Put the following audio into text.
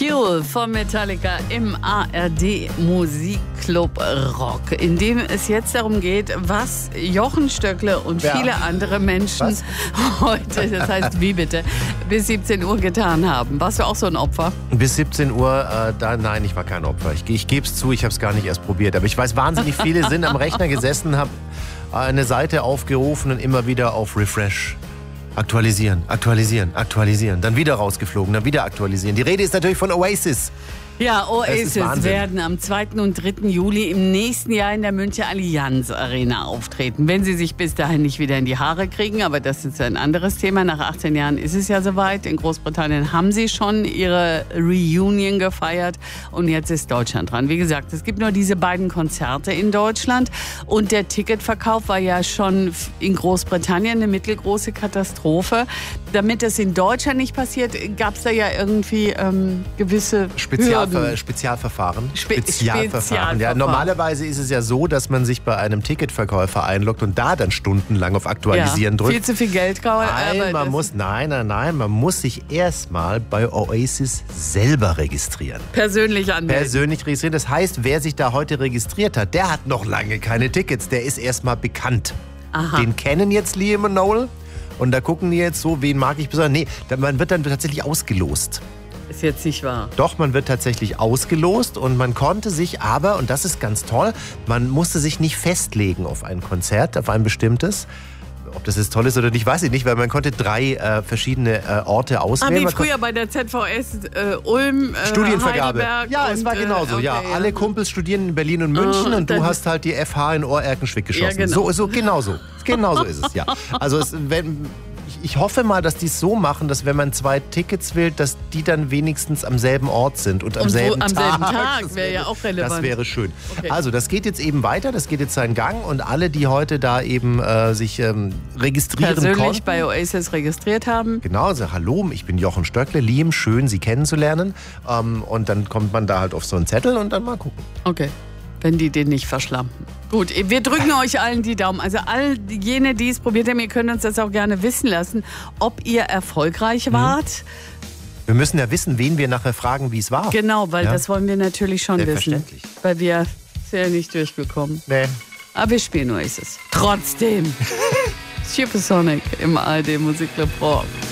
Fuel von Metallica im ARD Musikclub Rock, in dem es jetzt darum geht, was Jochen Stöckle und viele andere Menschen heute, das heißt wie bitte, bis 17 Uhr getan haben. Warst du auch so ein Opfer? Bis 17 Uhr, nein, ich war kein Opfer. Ich gebe es zu, ich habe es gar nicht erst probiert. Aber ich weiß, wahnsinnig viele sind am Rechner gesessen, haben eine Seite aufgerufen und immer wieder auf Refresh. Aktualisieren, dann wieder rausgeflogen, dann wieder aktualisieren. Die Rede ist natürlich von Oasis. Ja, Oasis werden am 2. und 3. Juli im nächsten Jahr in der Münchner Allianz Arena auftreten. Wenn sie sich bis dahin nicht wieder in die Haare kriegen, aber das ist ein anderes Thema. Nach 18 Jahren ist es ja soweit. In Großbritannien haben sie schon ihre Reunion gefeiert und jetzt ist Deutschland dran. Wie gesagt, es gibt nur diese beiden Konzerte in Deutschland und der Ticketverkauf war ja schon in Großbritannien eine mittelgroße Katastrophe. Damit das in Deutschland nicht passiert, gab es da ja irgendwie gewisse Spezialverfahren. Spezialverfahren. Ja, normalerweise ist es ja so, dass man sich bei einem Ticketverkäufer einloggt und da dann stundenlang auf Aktualisieren drückt. Viel zu viel Geld. Man muss sich erstmal bei Oasis selber registrieren. Persönlich anmelden. Persönlich registrieren. Das heißt, wer sich da heute registriert hat, der hat noch lange keine Tickets. Der ist erstmal bekannt. Aha. Den kennen jetzt Liam und Noel. Und da gucken die jetzt so, wen mag ich besonders. Nee, man wird dann tatsächlich ausgelost. Ist jetzt nicht wahr. Doch, man wird tatsächlich ausgelost und man konnte sich aber, und das ist ganz toll, man musste sich nicht festlegen auf ein Konzert, auf ein bestimmtes. Ob das jetzt toll ist oder nicht, weiß ich nicht, weil man konnte 3 verschiedene Orte auswählen. Wie früher bei der ZVS Ulm, Studienvergabe. Heidelberg. Ja, es war genauso. Okay, alle Kumpels studieren in Berlin und München und du hast halt die FH in Ohr-Erkenschwick geschossen. Ja, genau. Genauso ist es, ja. Also ich hoffe mal, dass die es so machen, dass wenn man 2 Tickets wählt, dass die dann wenigstens am selben Ort sind und am selben Tag. Am selben Tag wäre ja auch relevant. Das wäre schön. Okay. Also das geht jetzt eben weiter, das geht jetzt seinen Gang und alle, die heute da eben sich registrieren persönlich konnten. bei Oasis registriert haben. Genau, also hallo, ich bin Jochen Stöckle, Liam, schön Sie kennenzulernen. Und dann kommt man da halt auf so einen Zettel und dann mal gucken. Okay. Wenn die den nicht verschlampen. Gut, wir drücken euch allen die Daumen. Also all jene, die es probiert haben, ihr könnt uns das auch gerne wissen lassen, ob ihr erfolgreich wart. Wir müssen ja wissen, wen wir nachher fragen, wie es war. Genau, weil das wollen wir natürlich schon wissen. Selbstverständlich. Weil wir sind ja nicht durchgekommen. Nee. Aber wir spielen Oasis. Trotzdem. Supersonic im ARD Musikclub Rock.